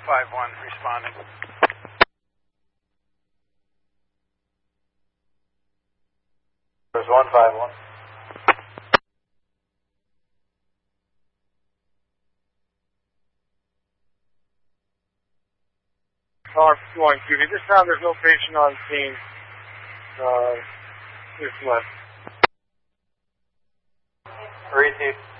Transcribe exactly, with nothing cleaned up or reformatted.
five one responding. There's one five one. Car fifty-one Q B. This time there's no patient on scene. Uh, just left. Receive.